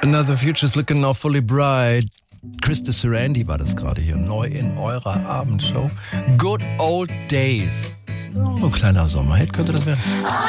Another Future's Looking Awfully Bright. Krista Sarandon war das gerade hier, neu in eurer Abendshow. Good Old Days. So ein kleiner Sommerhit könnte das werden.